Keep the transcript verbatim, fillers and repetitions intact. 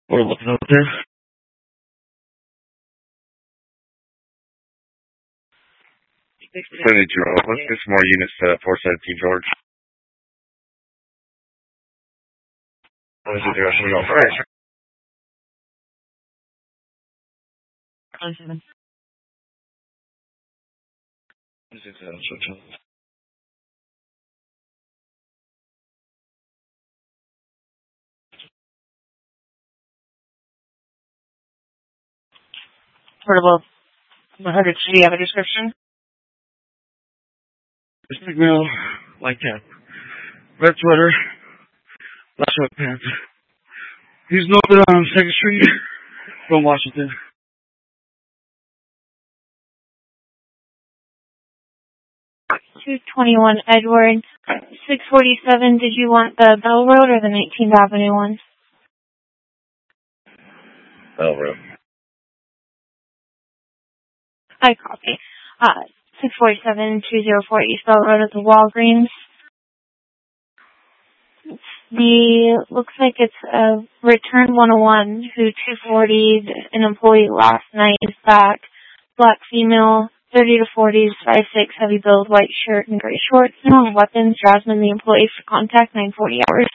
We're looking up there. Infinity Zero. Let's get some more units to four seventeen George. What is it there? Should we go first? twenty-seven. What is it there? Switch on. Portable one hundred. Do you have a description? This big male, light cap, red sweater, black sweatpants. He's located on second Street from Washington. two twenty-one Edward, six forty-seven. Did you want the Bell Road or the nineteenth Avenue one? Bell Road. I copy. Uh, six forty-seven, two oh four East Bell Road at the Walgreens. The, looks like it's a Return one oh one who two forty'd an employee last night is back. Black female, thirty to forties, five six, heavy build, white shirt and gray shorts. No weapons. Jasmine, the employee for contact, nine forty hours.